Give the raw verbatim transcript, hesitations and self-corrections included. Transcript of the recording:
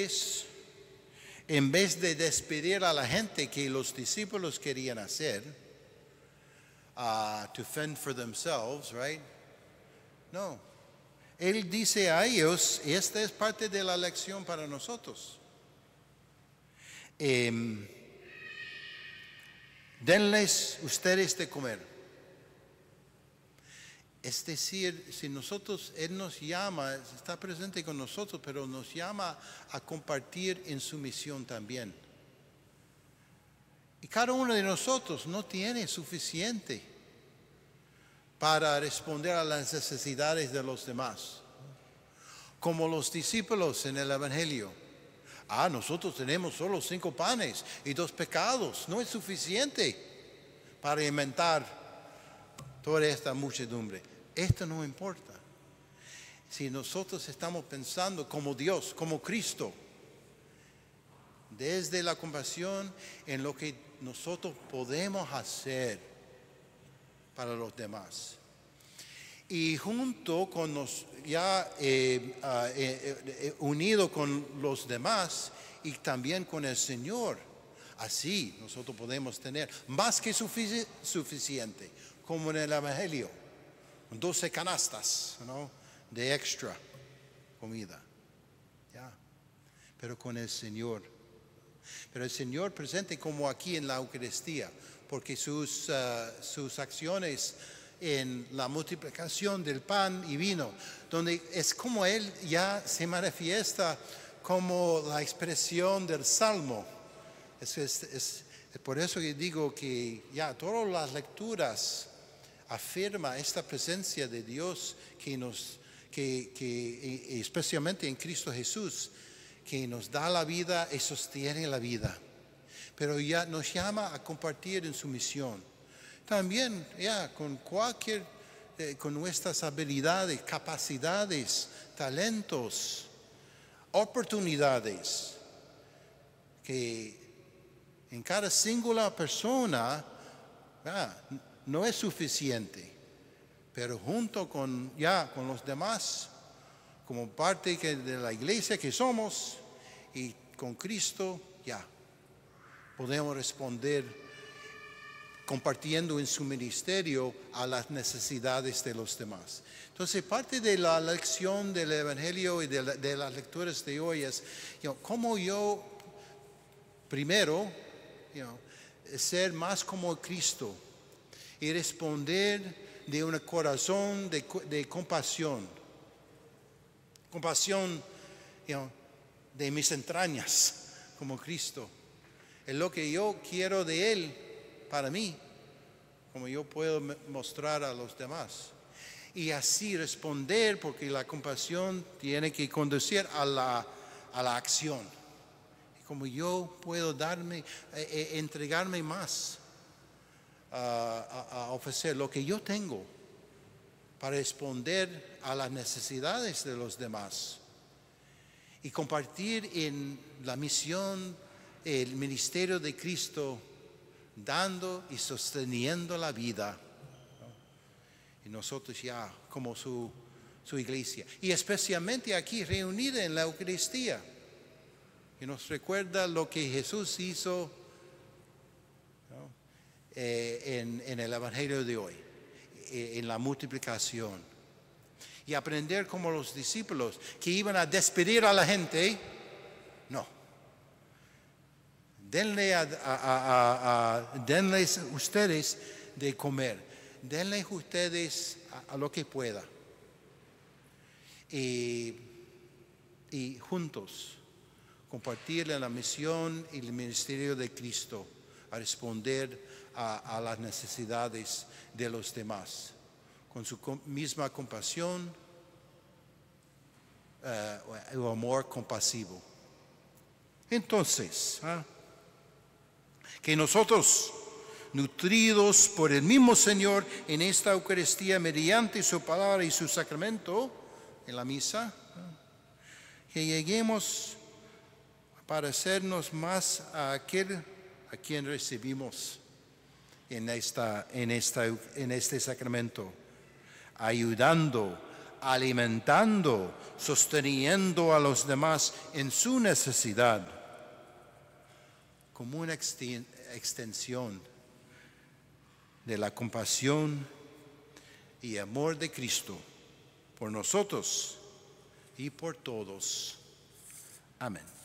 ustedes, en vez de despedir a la gente que los discípulos querían hacer, uh, to fend for themselves, right? No. Él dice a ellos, esta es parte de la lección para nosotros. Eh, denles ustedes de comer. Es decir, si nosotros, Él nos llama, está presente con nosotros, pero nos llama a compartir en su misión también. Y cada uno de nosotros no tiene suficiente para responder a las necesidades de los demás. Como los discípulos en el Evangelio. Ah, nosotros tenemos solo cinco panes y dos pecados. No es suficiente para alimentar toda esta muchedumbre. Esto no importa. Si nosotros estamos pensando como Dios, como Cristo, desde la compasión en lo que nosotros podemos hacer para los demás. Y junto con los, ya eh, uh, eh, eh, unido con los demás y también con el Señor, así nosotros podemos tener más que sufici- suficiente, como en el Evangelio, doce canastas, ¿no?, de extra comida. Ya. Pero con el Señor. Pero el Señor presente como aquí en la Eucaristía, porque sus, uh, sus acciones en la multiplicación del pan y vino, donde es como Él ya se manifiesta como la expresión del Salmo. Es, es, es, es por eso que digo que ya todas las lecturas afirma esta presencia de Dios que nos, que, que especialmente en Cristo Jesús, que nos da la vida y sostiene la vida. Pero ya nos llama a compartir en su misión. También, ya, con cualquier, eh, con nuestras habilidades, capacidades, talentos, oportunidades, que en cada singular persona, ah, no es suficiente, pero junto con, ya, con los demás, como parte de la iglesia que somos, y con Cristo, ya, podemos responder compartiendo en su ministerio a las necesidades de los demás. Entonces, parte de la lección del Evangelio y de, la, de las lecturas de hoy es, you know, cómo yo, primero, you know, ser más como Cristo y responder de un corazón de, de compasión. Compasión, you know, de mis entrañas, como Cristo. Es lo que yo quiero de Él para mí, como yo puedo mostrar a los demás. Y así responder, porque la compasión tiene que conducir a la, a la acción. Y como yo puedo darme, eh, entregarme más a, a, a ofrecer lo que yo tengo para responder a las necesidades de los demás. Y compartir en la misión, el ministerio de Cristo, dando y sosteniendo la vida, ¿no? Y nosotros ya como su, su iglesia, y especialmente aquí reunida en la Eucaristía, que nos recuerda lo que Jesús hizo, ¿no?, eh, en, en el Evangelio de hoy, eh, en la multiplicación, y aprender como los discípulos que iban a despedir a la gente. No. Denle a, a, a, a, denles ustedes de comer. Denles ustedes a, a lo que pueda. Y, y juntos compartir la misión y el ministerio de Cristo a responder a, a las necesidades de los demás. Con su misma compasión uh, o amor compasivo. Entonces, ¿eh? que nosotros, nutridos por el mismo Señor en esta Eucaristía, mediante su palabra y su sacramento en la misa, ¿eh? que lleguemos a parecernos más a aquel a quien recibimos en, esta, en, esta, en este sacramento, ayudando alimentando, sosteniendo a los demás en su necesidad, como una extensión de la compasión y amor de Cristo por nosotros y por todos. Amén.